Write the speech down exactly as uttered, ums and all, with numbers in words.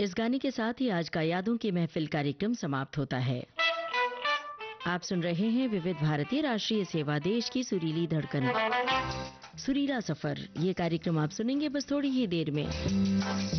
इस गाने के साथ ही आज का यादों की महफिल कार्यक्रम समाप्त होता है। आप सुन रहे हैं विविध भारती राष्ट्रीय सेवा, देश की सुरीली धड़कन, सुरीला सफर। ये कार्यक्रम आप सुनेंगे बस थोड़ी ही देर में।